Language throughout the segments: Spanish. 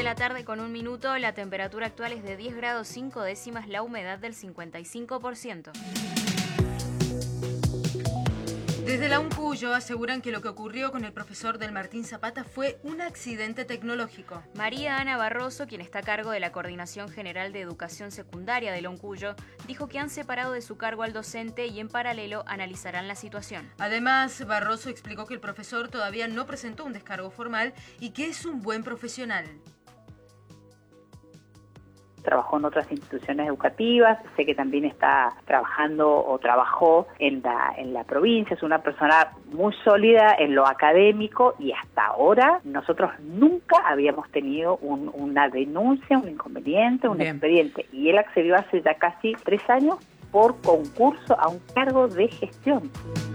la tarde con 1 minuto, la temperatura actual es de 10 grados 5 décimas, la humedad del 55%. Desde la UNCUYO aseguran que lo que ocurrió con el profesor del Martín Zapata fue un accidente tecnológico. María Ana Barroso, quien está a cargo de la Coordinación General de Educación Secundaria de la UNCUYO, dijo que han separado de su cargo al docente y en paralelo analizarán la situación. Además, Barroso explicó que el profesor todavía no presentó un descargo formal y que es un buen profesional. Trabajó en otras instituciones educativas, sé que también está trabajando o trabajó en la provincia, es una persona muy sólida en lo académico y hasta ahora nosotros nunca habíamos tenido una denuncia, un inconveniente, un expediente, y él accedió hace ya casi 3 años por concurso a un cargo de gestión.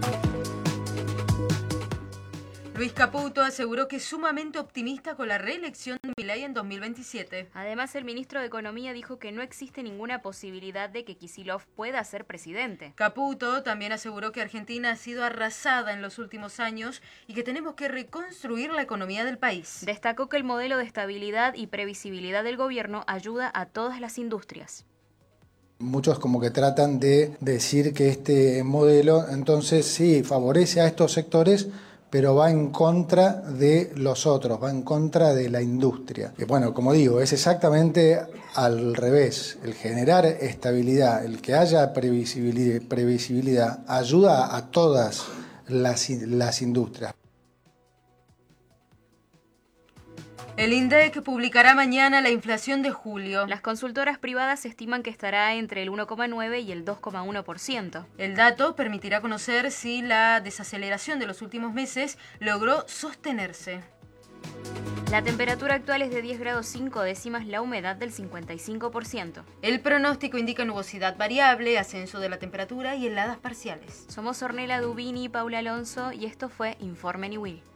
Luis Caputo aseguró que es sumamente optimista con la reelección de Milei en 2027. Además, el ministro de Economía dijo que no existe ninguna posibilidad de que Kicillof pueda ser presidente. Caputo también aseguró que Argentina ha sido arrasada en los últimos años y que tenemos que reconstruir la economía del país. Destacó que el modelo de estabilidad y previsibilidad del gobierno ayuda a todas las industrias. Muchos como que tratan de decir que este modelo entonces sí favorece a estos sectores, pero va en contra de los otros, va en contra de la industria. Y bueno, como digo, es exactamente al revés. El generar estabilidad, el que haya previsibilidad ayuda a todas las industrias. El INDEC publicará mañana la inflación de julio. Las consultoras privadas estiman que estará entre el 1,9 y el 2,1%. El dato permitirá conocer si la desaceleración de los últimos meses logró sostenerse. La temperatura actual es de 10 grados 5 décimas, la humedad del 55%. El pronóstico indica nubosidad variable, ascenso de la temperatura y heladas parciales. Somos Ornella Dubini y Paula Alonso y esto fue Informe Niwil.